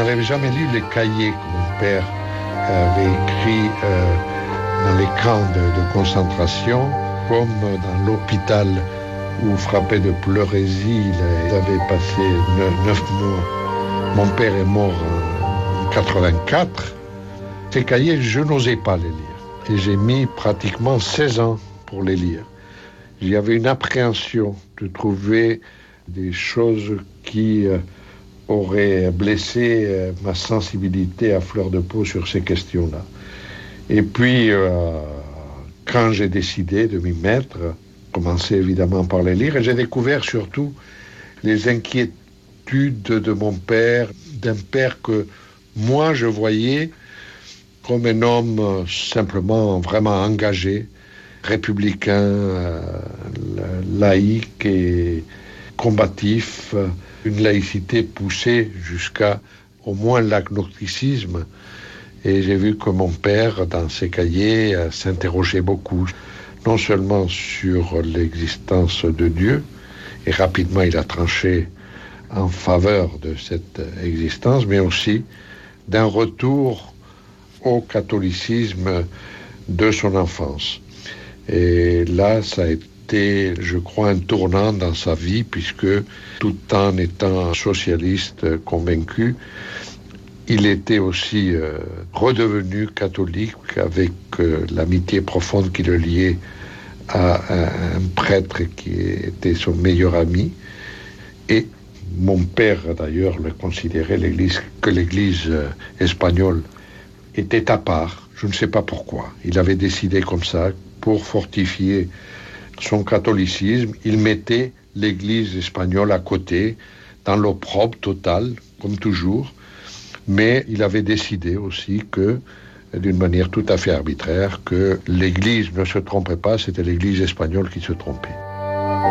n'avais jamais lu les cahiers que mon père avait écrits dans les camps de concentration, comme dans l'hôpital où, frappé de pleurésie, il avait passé 9 mois. Mon père est mort en 84. Ces cahiers, je n'osais pas les lire. Et j'ai mis pratiquement 16 ans pour les lire. Il y avait une appréhension de trouver des choses qui auraient blessé ma sensibilité à fleur de peau sur ces questions-là. Et puis, quand j'ai décidé de m'y mettre, commencer évidemment par les lire, et j'ai découvert surtout les inquiétudes de mon père, d'un père que moi je voyais comme un homme simplement vraiment engagé, républicain, laïque et combatif, une laïcité poussée jusqu'à au moins l'agnosticisme. Et j'ai vu que mon père, dans ses cahiers, s'interrogeait beaucoup, non seulement sur l'existence de Dieu, et rapidement il a tranché en faveur de cette existence, mais aussi d'un retour au catholicisme de son enfance. Et là, ça a été, je crois, un tournant dans sa vie, puisque tout en étant socialiste convaincu, il était aussi redevenu catholique avec l'amitié profonde qui le liait à un prêtre qui était son meilleur ami. Et mon père, d'ailleurs, le considérait que l'Église espagnole était à part. Je ne sais pas pourquoi. Il avait décidé comme ça, pour fortifier son catholicisme, il mettait l'Église espagnole à côté, dans l'opprobre total, comme toujours. Mais il avait décidé aussi que, d'une manière tout à fait arbitraire, que l'Église ne se trompait pas, c'était l'Église espagnole qui se trompait.